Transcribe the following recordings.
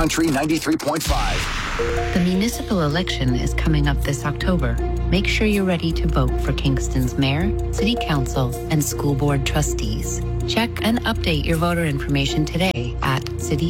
Country 93.5. The municipal election is coming up this October. Make sure you're ready to vote for Kingston's mayor, city council, and school board trustees. Check and update your voter information today at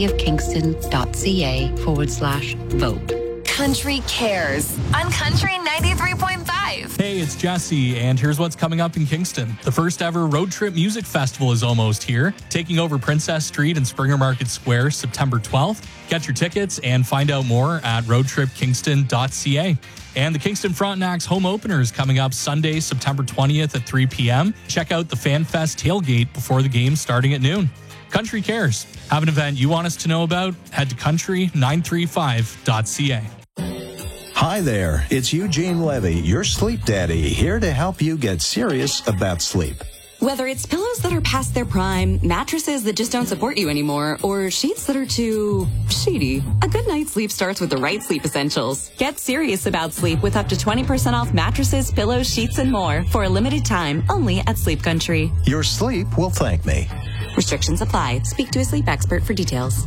cityofkingston.ca/vote. Country Cares on Country 93.5. Hey, it's Jesse, and here's what's coming up in Kingston. The first ever Road Trip Music Festival is almost here, taking over Princess Street and Springer Market Square September 12th. Get your tickets and find out more at roadtripkingston.ca. And the Kingston Frontenac's home opener is coming up Sunday, September 20th at 3 p.m. Check out the FanFest tailgate before the game starting at noon. Country Cares. Have an event you want us to know about? Head to country935.ca. Hi there, it's Eugene Levy, your sleep daddy, here to help you get serious about sleep. Whether it's pillows that are past their prime, mattresses that just don't support you anymore, or sheets that are too sheety, a good night's sleep starts with the right sleep essentials. Get serious about sleep with up to 20% off mattresses, pillows, sheets, and more for a limited time only at Sleep Country. Your sleep will thank me. Restrictions apply. Speak to a sleep expert for details.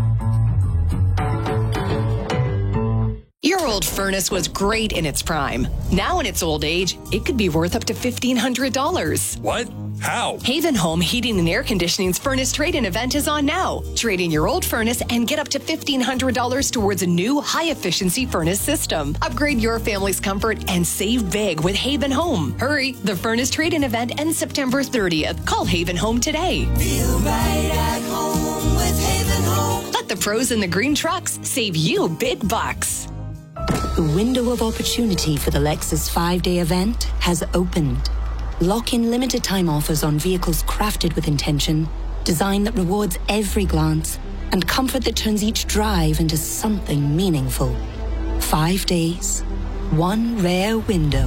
Your old furnace was great in its prime. Now in its old age, it could be worth up to $1,500. What? How? Haven Home Heating and Air Conditioning's furnace trade-in event is on now. Trade in your old furnace and get up to $1,500 towards a new high-efficiency furnace system. Upgrade your family's comfort and save big with Haven Home. Hurry, the furnace trade-in event ends September 30th. Call Haven Home today. Feel right at home with Haven Home. Let the pros in the green trucks save you big bucks. The window of opportunity for the Lexus 5-day event has opened. Lock in limited time offers on vehicles crafted with intention, design that rewards every glance, and comfort that turns each drive into something meaningful. 5 days, one rare window.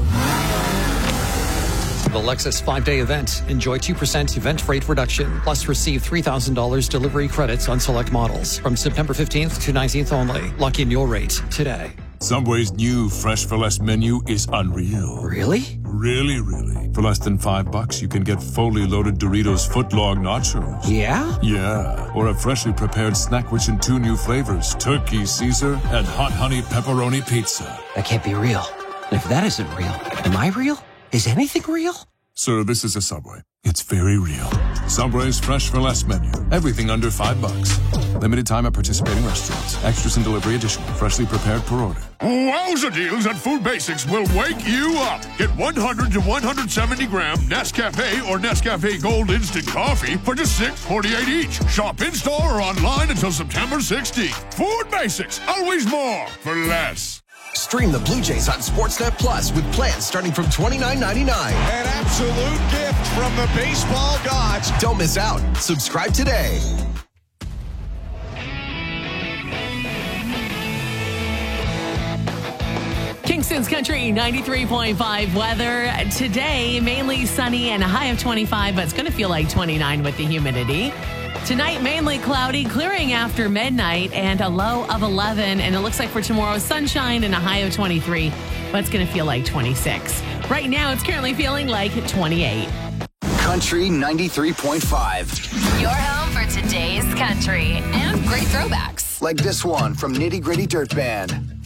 The Lexus 5-day event. Enjoy 2% event rate reduction, plus receive $3,000 delivery credits on select models from September 15th to 19th only. Lock in your rate today. Subway's new Fresh for Less menu is unreal. Really? Really. For less than $5, you can get fully loaded Doritos footlong nachos. Yeah? Yeah. Or a freshly prepared snack rich in 2 new flavors, Turkey Caesar and Hot Honey Pepperoni Pizza. That can't be real. If that isn't real, am I real? Is anything real? Sir, this is a Subway. It's very real. Subway's Fresh for Less menu. Everything under $5. Limited time at participating restaurants. Extras and delivery additional. Freshly prepared per order. Wowza deals at Food Basics will wake you up. Get 100 to 170 gram Nescafe or Nescafe Gold Instant Coffee for just $6.48 each. Shop in-store or online until September 16th. Food Basics. Always more for less. Stream the Blue Jays on Sportsnet Plus with plans starting from $29.99. An absolute gift from the baseball gods. Don't miss out. Subscribe today. Kingston's Country 93.5 weather. Today, mainly sunny and a high of 25, but it's going to feel like 29 with the humidity. Tonight, mainly cloudy, clearing after midnight, and a low of 11. And it looks like for tomorrow, sunshine and a high of 23, but it's going to feel like 26. Right now, it's currently feeling like 28. Country 93.5. Your home for today's country and great throwbacks. Like this one from Nitty Gritty Dirt Band.